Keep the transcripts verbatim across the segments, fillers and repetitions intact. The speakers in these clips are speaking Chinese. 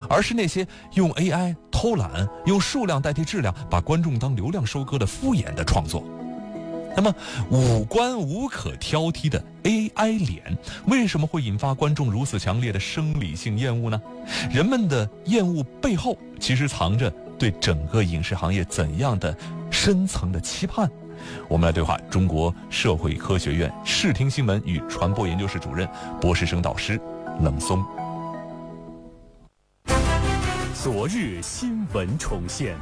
而是那些用 A I 偷懒、用数量代替质量、把观众当流量收割的敷衍的创作。那么五官无可挑剔的 A I 脸为什么会引发观众如此强烈的生理性厌恶呢？人们的厌恶背后其实藏着对整个影视行业怎样的深层的期盼？我们来对话中国社会科学院视听新闻与传播研究室主任、博士生导师冷松。 昨日新闻重现。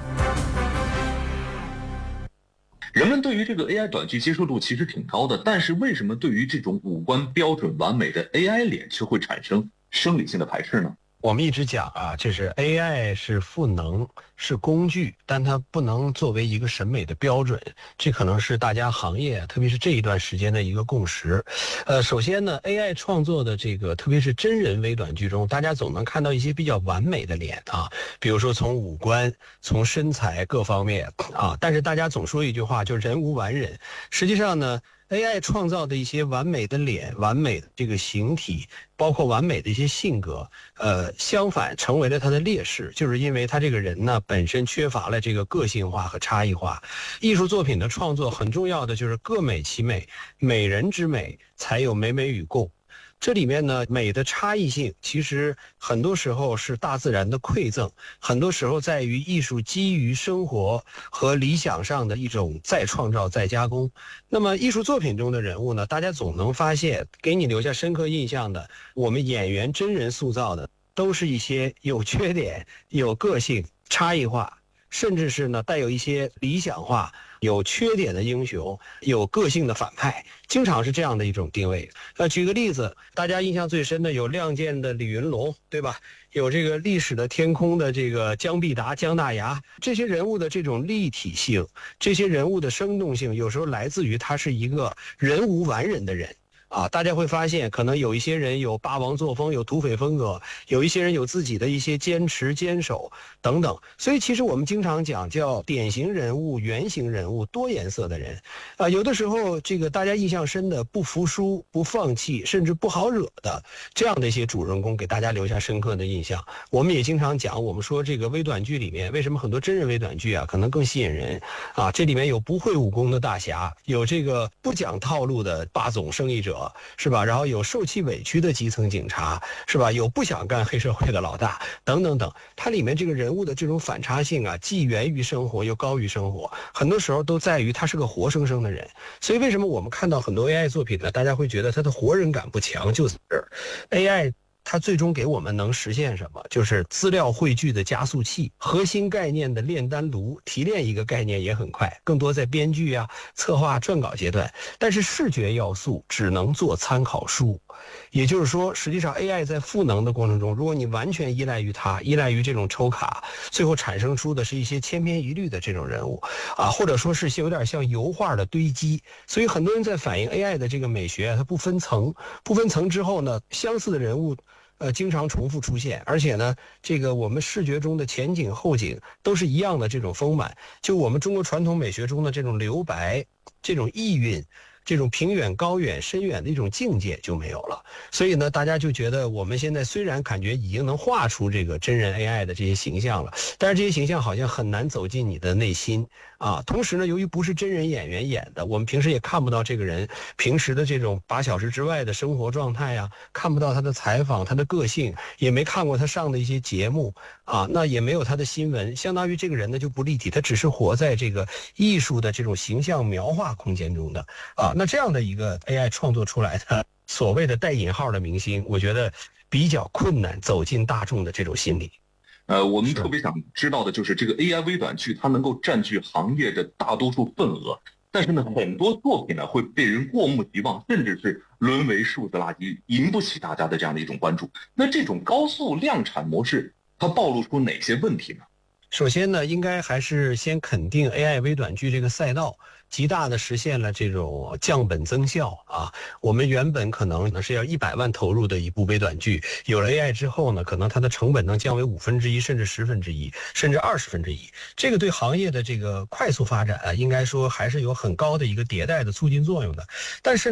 人们对于这个 A I 短剧接受度其实挺高的，但是为什么对于这种五官标准完美的 A I 脸却会产生生理性的排斥呢？ 我们一直讲啊，就是 A I 是赋能，是工具，但它不能作为一个审美的标准，这可能是大家行业，特别是这一段时间的一个共识。呃，首先呢 ，A I 创作的这个，特别是真人微短剧中，大家总能看到一些比较完美的脸啊，比如说从五官、从身材各方面啊，但是大家总说一句话，就是人无完人。实际上呢，A I 创造的一些完美的脸、完美的这个形体，包括完美的一些性格，呃，相反成为了他的劣势，就是因为他这个人呢本身缺乏了这个个性化和差异化。艺术作品的创作很重要的就是各美其美，美人之美才有美美与共。这里面呢，美的差异性其实很多时候是大自然的馈赠，很多时候在于艺术基于生活和理想上的一种再创造、再加工。那么艺术作品中的人物呢，大家总能发现，给你留下深刻印象的，我们演员真人塑造的，都是一些有缺点、有个性、差异化，甚至是呢带有一些理想化、有缺点的英雄，有个性的反派，经常是这样的一种定位。呃，举个例子，大家印象最深的有《亮剑》的李云龙，对吧？有这个历史的天空的这个姜必达、姜大牙，这些人物的这种立体性，这些人物的生动性，有时候来自于他是一个人无完人的人。啊，大家会发现，可能有一些人有霸王作风，有土匪风格，有一些人有自己的一些坚持、坚守等等。所以，其实我们经常讲叫典型人物、原型人物、多颜色的人。啊，有的时候这个大家印象深的、不服输、不放弃，甚至不好惹的这样的一些主人公，给大家留下深刻的印象。我们也经常讲，我们说这个微短剧里面，为什么很多真人微短剧啊，可能更吸引人啊？这里面有不会武功的大侠，有这个不讲套路的霸总生意者。是吧？然后有受气委屈的基层警察，是吧？有不想干黑社会的老大，等等等。它里面这个人物的这种反差性啊，既源于生活又高于生活，很多时候都在于他是个活生生的人。所以为什么我们看到很多 A I 作品呢？大家会觉得它的活人感不强，就在这儿 A I。它最终给我们能实现什么？就是资料汇聚的加速器，核心概念的炼丹炉，提炼一个概念也很快，更多在编剧啊、策划、撰稿阶段。但是视觉要素只能做参考书，也就是说，实际上 A I 在赋能的过程中，如果你完全依赖于它，依赖于这种抽卡，最后产生出的是一些千篇一律的这种人物啊，或者说是有点像油画的堆积。所以很多人在反映 A I 的这个美学，它不分层，不分层之后呢，相似的人物。呃，经常重复出现，而且呢，这个我们视觉中的前景后景都是一样的这种丰满，就我们中国传统美学中的这种留白、这种意蕴、这种平远、高远、深远的一种境界就没有了。所以呢，大家就觉得我们现在虽然感觉已经能画出这个真人 A I 的这些形象了，但是这些形象好像很难走进你的内心啊。同时呢，由于不是真人演员演的，我们平时也看不到这个人平时的这种八小时之外的生活状态呀，看不到他的采访、他的个性，也没看过他上的一些节目啊，那也没有他的新闻，相当于这个人呢就不立体，他只是活在这个艺术的这种形象描画空间中的啊。那这样的一个 A I 创作出来的所谓的带引号的明星，我觉得比较困难走进大众的这种心理。 呃，我们特别想知道的就是这个 A I 微短剧，它能够占据行业的大多数份额，但是呢，很多作品呢会被人过目即忘，甚至是沦为数字垃圾，赢不起大家的这样的一种关注。那这种高速量产模式，它暴露出哪些问题呢？ 首先呢，应该还是先肯定 A I 微短剧这个赛道极大的实现了这种降本增效啊。我们原本可能是要一百万投入的一部微短剧，有了 A I 之后呢，可能它的成本能降为五分之一，甚至十分之一，甚至二十分之一。这个对行业的这个快速发展啊，应该说还是有很高的一个迭代的促进作用的。但是呢，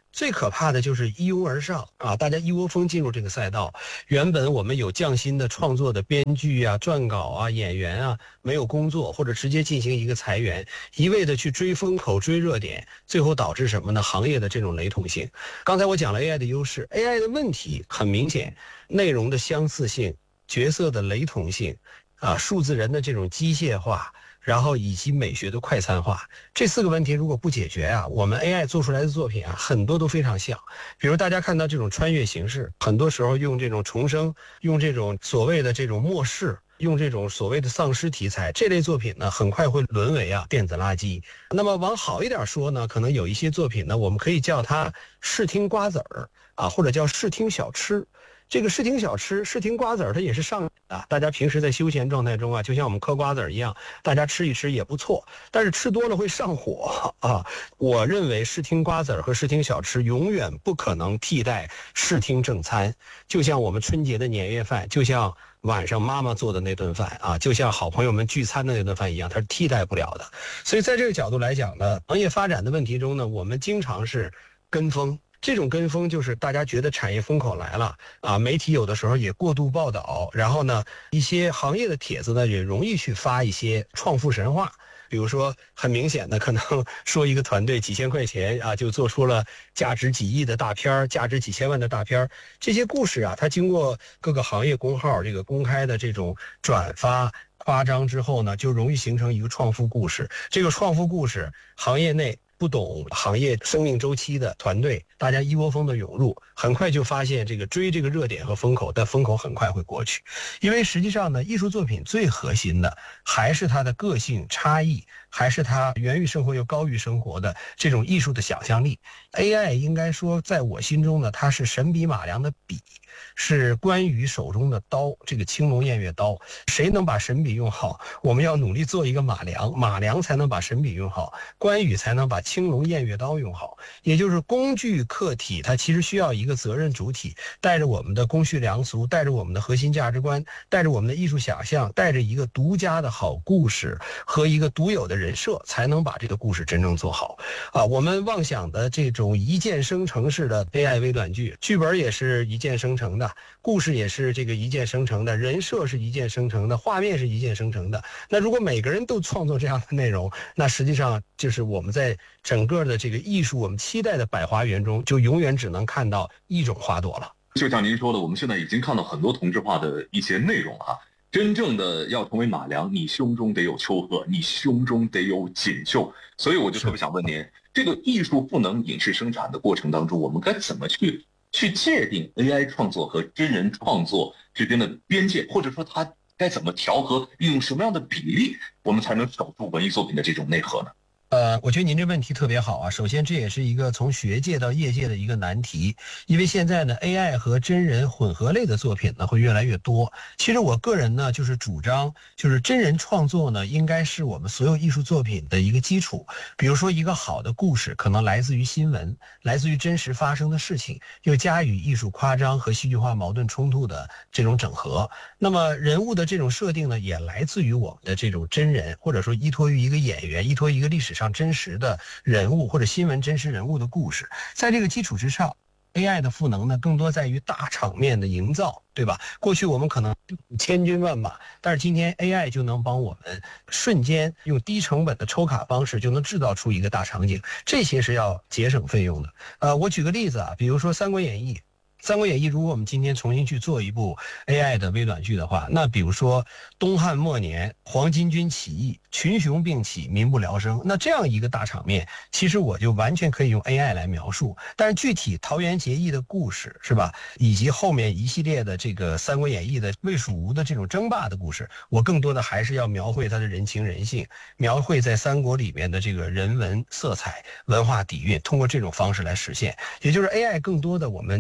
最可怕的就是一拥而上啊！大家一窝蜂进入这个赛道，原本我们有匠心的创作的编剧啊、撰稿啊、演员啊，没有工作或者直接进行一个裁员，一味的去追风口、追热点，最后导致什么呢？行业的这种雷同性。刚才我讲了 A I 的优势 ，A I 的问题很明显，内容的相似性、角色的雷同性，啊，数字人的这种机械化。然后以及美学的快餐化，这四个问题如果不解决啊，我们 A I 做出来的作品啊，很多都非常像。比如大家看到这种穿越形式，很多时候用这种重生，用这种所谓的这种末世，用这种所谓的丧尸题材，这类作品呢，很快会沦为啊电子垃圾。那么往好一点说呢，可能有一些作品呢，我们可以叫它视听瓜子儿啊，或者叫视听小吃。这个视听小吃、视听瓜子儿，它也是上瘾的。大家平时在休闲状态中啊，就像我们嗑瓜子儿一样，大家吃一吃也不错。但是吃多了会上火啊！我认为视听瓜子儿和视听小吃永远不可能替代视听正餐。就像我们春节的年夜饭，就像晚上妈妈做的那顿饭啊，就像好朋友们聚餐的那顿饭一样，它是替代不了的。所以在这个角度来讲呢，行业发展的问题中呢，我们经常是跟风。这种跟风就是大家觉得产业风口来了啊，媒体有的时候也过度报道，然后呢，一些行业的帖子呢也容易去发一些创富神话，比如说很明显的可能说一个团队几千块钱啊就做出了价值几亿的大片，价值几千万的大片，这些故事啊，它经过各个行业公号这个公开的这种转发夸张之后呢，就容易形成一个创富故事。这个创富故事，行业内不懂行业生命周期的团队，大家一窝蜂的涌入，很快就发现这个追这个热点和风口，但风口很快会过去。因为实际上呢，艺术作品最核心的还是它的个性差异，还是它源于生活又高于生活的这种艺术的想象力。A I 应该说在我心中呢，它是神笔马良的笔，是关羽手中的刀，这个青龙偃月刀。谁能把神笔用好，我们要努力做一个马良，马良才能把神笔用好，关羽才能把青龙偃月刀用好。也就是工具客体，它其实需要一个责任主体，带着我们的公序良俗，带着我们的核心价值观，带着我们的艺术想象，带着一个独家的好故事和一个独有的人设，才能把这个故事真正做好啊！我们妄想的这种一键生成式的 A I 微短剧，剧本也是一键生成的，故事也是这个一键生成的，人设是一键生成的，画面是一键生成的。那如果每个人都创作这样的内容，那实际上就是我们在整个的这个艺术我们期待的百花园中，就永远只能看到一种花朵了。 就像您说的，我们现在已经看到很多同质化的一些内容啊。真正的要成为马良，你胸中得有丘壑，你胸中得有锦绣。所以我就特别想问您，这个艺术赋能影视生产的过程当中，我们该怎么去去界定 A I 创作和真人创作之间的边界，或者说它该怎么调和，利用什么样的比例，我们才能守住文艺作品的这种内核呢？ 呃，我觉得您这问题特别好啊。首先，这也是一个从学界到业界的一个难题，因为现在呢 ，A I 和真人混合类的作品呢会越来越多。其实我个人呢就是主张，就是真人创作呢应该是我们所有艺术作品的一个基础。比如说，一个好的故事可能来自于新闻，来自于真实发生的事情，又加以艺术夸张和戏剧化矛盾冲突的这种整合。那么人物的这种设定呢，也来自于我们的这种真人，或者说依托于一个演员，依托一个历史上真实的人物或者新闻真实人物的故事。在这个基础之上， A I 的赋能呢更多在于大场面的营造，对吧？过去我们可能千军万马，但是今天 A I 就能帮我们瞬间用低成本的抽卡方式就能制造出一个大场景，这些是要节省费用的。呃，我举个例子啊，比如说《三国演义》。《三国演义》如果我们今天重新去做一部 A I 的微短剧的话，那比如说东汉末年黄巾军起义，群雄并起，民不聊生，那这样一个大场面，其实我就完全可以用 A I 来描述。但是具体桃园结义的故事是吧，以及后面一系列的这个《三国演义》的魏蜀吴的这种争霸的故事，我更多的还是要描绘它的人情人性，描绘在三国里面的这个人文色彩、文化底蕴，通过这种方式来实现。也就是 A I 更多的我们做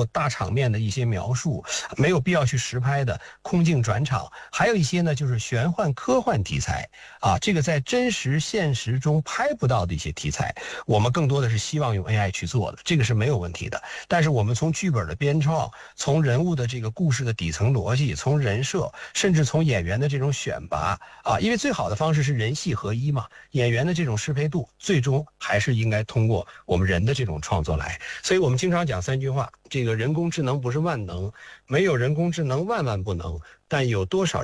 大场面的一些描述，没有必要去实拍的空镜转场，还有一些呢就是玄幻科幻题材啊，这个在真实现实中拍不到的一些题材，我们更多的是希望用 A I 去做的，这个是没有问题的。但是我们从剧本的编创，从人物的这个故事的底层逻辑，从人设，甚至从演员的这种选拔啊，因为最好的方式是人戏合一嘛，演员的这种适配度最终还是应该通过我们人的这种创作来。所以我们经常讲三句话，这个人工智能不是万能，没有人工智能万万不能，但有多少